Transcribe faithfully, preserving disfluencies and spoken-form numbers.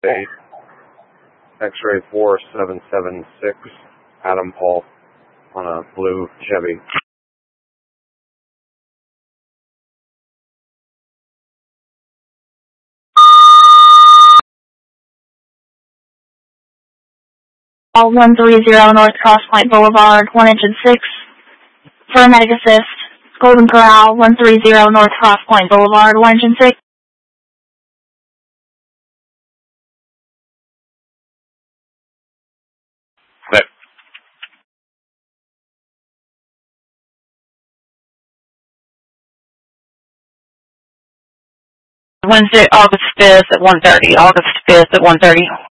eight, X-ray four seven seven six, Adam Paul, on a blue Chevy. All one three zero North Cross Point Boulevard, one engine six. Paramedic assist. Golden Corral, one three zero North Cross Point Boulevard, one engine six. But Wednesday, August fifth at one thirty. August fifth at one thirty.